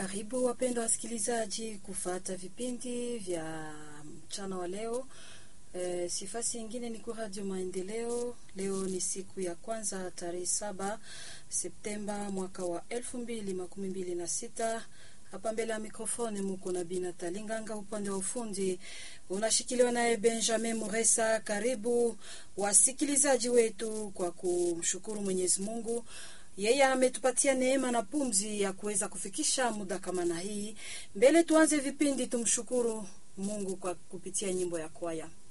Karibu wapendwa wasikilizaji kufata vipindi vya mchana wa leo. Sifasi ingine ni kwa Radio Maendeleo. Leo ni siku ya kwanza tarehe 7 Septemba mwaka wa 2026. Hapa mbele ya mikrofoni mko na Bina Talinganga, upande wa ufundi unashikiliwa naye Benjamin Muresa. Karibu wasikilizaji wetu kwa kumshukuru Mwenyezi Mungu. Yeye ametupatia neema na pumzi ya kuweza kufikisha muda kama na hii. Mbele tuanze vipindi, tumshukuru Mungu kwa kupitia nyimbo ya kwaya.